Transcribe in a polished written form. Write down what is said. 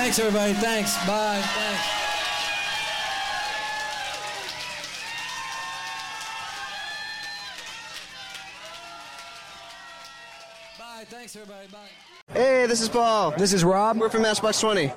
Thanks, everybody. Thanks. Bye. Thanks. Bye. Thanks, everybody. Bye. Hey, this is Paul. This is Rob. We're from Matchbox 20.